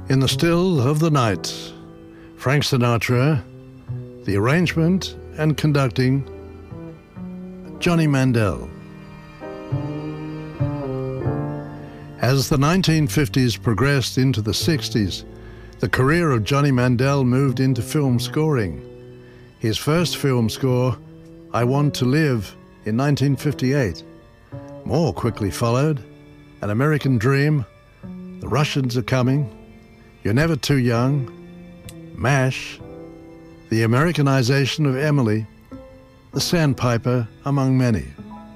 In the Still of the Night, Frank Sinatra, the arrangement and conducting, Johnny Mandel. As the 1950s progressed into the 60s, the career of Johnny Mandel moved into film scoring. His first film score, I Want to Live, in 1958. More quickly followed, An American Dream, The Russians Are Coming, You're Never Too Young, MASH, the Americanization of Emily, The Sandpiper, among many.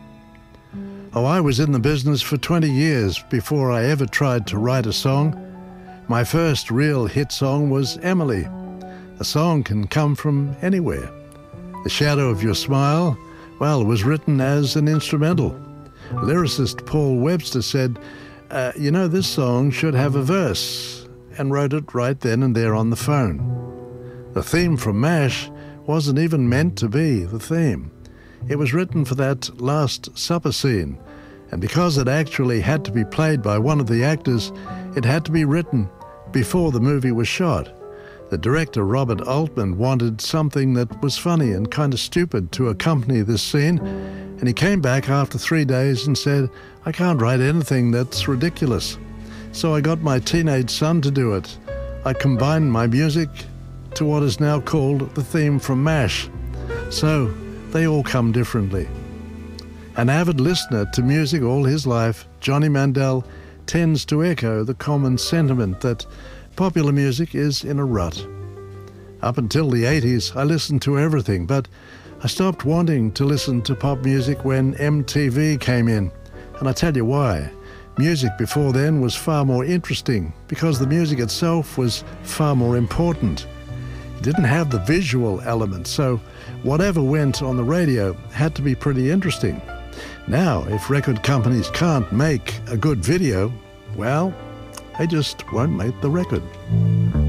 Oh, I was in the business for 20 years before I ever tried to write a song. My first real hit song was Emily. A song can come from anywhere. The Shadow of Your Smile, well, was written as an instrumental. Lyricist Paul Webster said, you know, this song should have a verse, and wrote it right then and there on the phone. The theme from MASH wasn't even meant to be the theme. It was written for that Last Supper scene, and because it actually had to be played by one of the actors, it had to be written before the movie was shot. The director, Robert Altman, wanted something that was funny and kind of stupid to accompany this scene, and he came back after 3 days and said, I can't write anything that's ridiculous. So I got my teenage son to do it. I combined my music to what is now called the theme from MASH. So they all come differently. An avid listener to music all his life, Johnny Mandel tends to echo the common sentiment that popular music is in a rut. Up until the 80s, I listened to everything, but I stopped wanting to listen to pop music when MTV came in. And I tell you why. Music before then was far more interesting because the music itself was far more important. It didn't have the visual element, so whatever went on the radio had to be pretty interesting. Now, if record companies can't make a good video, well, they just won't make the record.